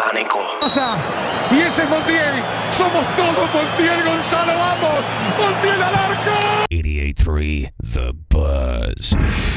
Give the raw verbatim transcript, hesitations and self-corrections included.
pánico. Y ese es Montiel. Somos todos Montiel, Gonzalo. Vamos. Montiel al arco. eighty-eight point three The Buzz.